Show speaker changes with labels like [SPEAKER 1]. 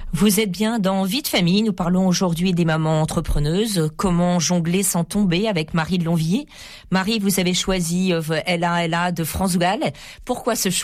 [SPEAKER 1] Vous êtes bien dans Vie de famille. Nous parlons aujourd'hui des mamans entrepreneuses. Comment jongler sans tomber avec Marie de Lonvier. Marie, vous avez choisi Ella de France Gall. Pourquoi ce choix ?